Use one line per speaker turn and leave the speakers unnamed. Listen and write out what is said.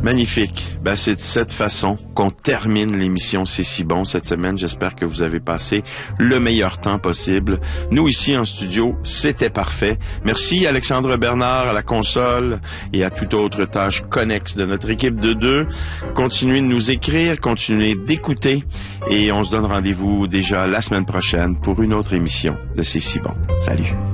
Magnifique. Ben, c'est de cette façon qu'on termine l'émission C'est si bon cette semaine. J'espère que vous avez passé le meilleur temps possible. Nous, ici en studio, c'était parfait. Merci Alexandre Bernard à la console et à toute autre tâche connexe de notre équipe de deux. Continuez de nous écrire, continuez d'écouter et on se donne rendez-vous déjà la semaine prochaine pour une autre émission de C'est si bon. Salut.